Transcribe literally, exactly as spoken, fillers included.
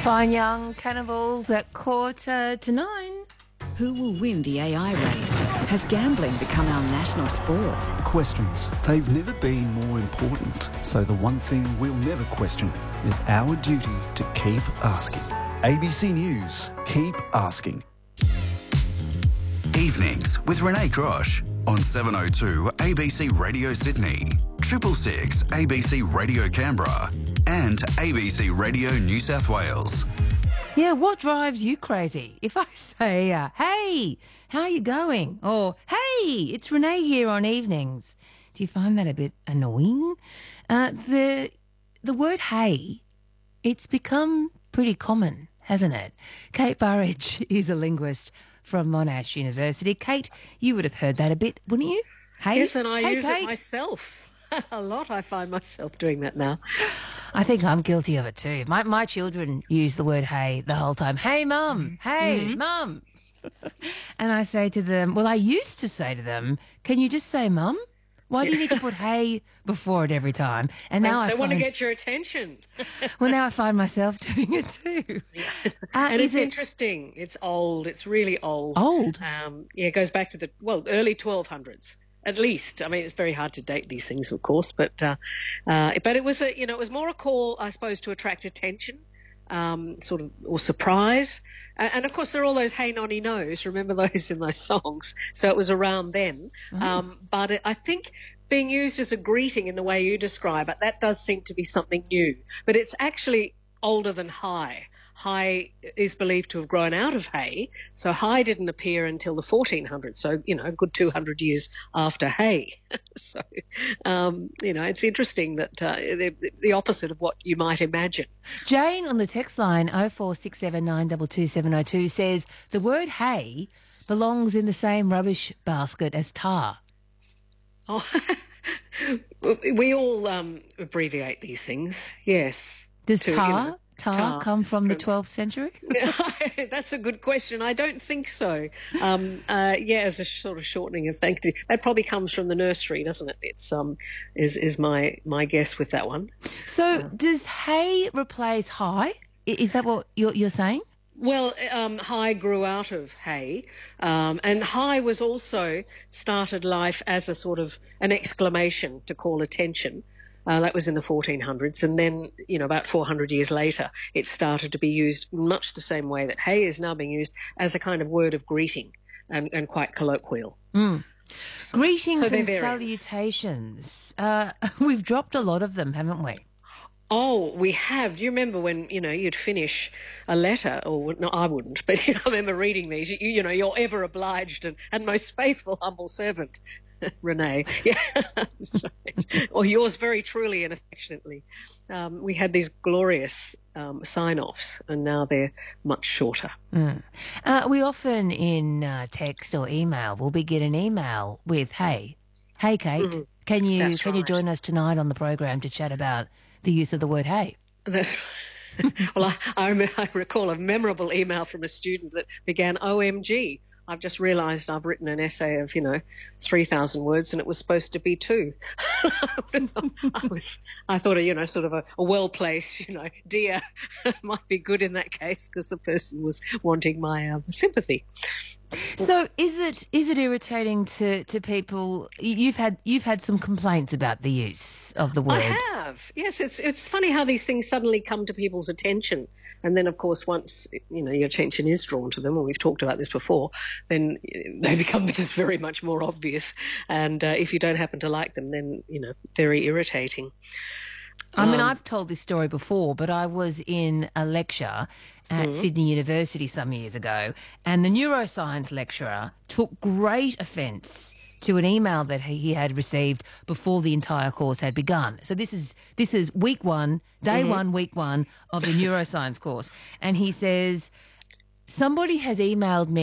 Fine Young Cannibals at quarter to nine. Who will win the A I race? Has gambling become our national sport? Questions. They've never been more important. So the one thing we'll never question is our duty to keep asking. A B C News. Keep asking. Evenings with Renee Grosh on seven oh two A B C Radio Sydney, Triple Six A B C Radio Canberra and A B C Radio New South Wales. Yeah, what drives you crazy? If I say, uh, hey, how are you going? Or, hey, it's Renee here on evenings. Do you find that a bit annoying? Uh, the the word hey, it's become pretty common, hasn't it? Kate Burridge is a linguist from Monash University. Kate, you would have heard that a bit, wouldn't you? Hey, yes, and I hey, use Kate. it myself. A lot. I find myself doing that now. I think I'm guilty of it too. My my children use the word hey the whole time. Hey, mum. Hey, Mm-hmm. mum. And I say to them, well, I used to say to them, can you just say mum? Why do you need to put hey before it every time? And now they I they want to find, get your attention. well, now I find myself doing it too. Uh, and is it's it interesting. It's old. It's really old. old? Um, yeah, it goes back to the, well, early twelve hundreds. At least, I mean, it's very hard to date these things, of course, but uh, uh, but it was a, you know, it was more a call, I suppose, to attract attention, um, sort of, or surprise, and, and of course there are all those "Hey Nonny Knows." Remember those in those songs? So it was around then. Mm. Um, but it, I think being used as a greeting in the way you describe it, that does seem to be something new. But it's actually older than hi. Hi is believed to have grown out of hey, so hi didn't appear until the fourteen hundreds, so, you know, a good two hundred years after hey. so, um, you know, it's interesting that uh, the, the opposite of what you might imagine. Jane on the text line oh four six seven nine two two seven oh two says the word hey belongs in the same rubbish basket as tar. Oh, we all um, abbreviate these things, yes. Does to, you tar, know, tar, tar come from the from- twelfth century? That's a good question. I don't think so. Um, uh, yeah, as a sort of shortening of thank you. That probably comes from the nursery, doesn't it? It's um, is is my my guess with that one. So does hey replace hi? I- Is that what you're, you're saying? Well, um, hi grew out of hey, um, and hi was also started life as a sort of an exclamation to call attention. Uh, that was in the fourteen hundreds, and then, you know, about four hundred years later, it started to be used much the same way that hey is now being used as a kind of word of greeting and, and quite colloquial. Mm. Greetings so they're and variants. salutations. Uh, we've dropped a lot of them, haven't we? Oh, we have. Do you remember when, you know, you'd finish a letter, or no, I wouldn't, but you know, I remember reading these, you, you know, your ever obliged and, and most faithful humble servant, Renee. Yeah. Right. Or yours very truly and affectionately. Um, we had these glorious um, sign-offs, and now they're much shorter. Mm. Uh, we often in uh, text or email will begin an email with hey, hey Kate, Mm-hmm. can you That's can you right. join us tonight on the program to chat about the use of the word hey? That's, well, I, I, rem- I recall a memorable email from a student that began O M G. I've just realised I've written an essay of, you know, three thousand words and it was supposed to be two. I was, I thought, you know, sort of a, a well-placed, you know, dear might be good in that case because the person was wanting my um, sympathy. So is it is it irritating to, to people? You've had you've had some complaints about the use of the word. I have. Yes, it's it's funny how these things suddenly come to people's attention. And then, of course, once, you know, your attention is drawn to them, and we've talked about this before, then they become just very much more obvious. And uh, if you don't happen to like them, then, you know, very irritating. I mean, Um, I've told this story before, but I was in a lecture at Mm-hmm. Sydney University some years ago, and the neuroscience lecturer took great offence to an email that he he had received before the entire course had begun. So this is this is week one, day Mm-hmm. one, week one of the neuroscience course, and he says, somebody has emailed me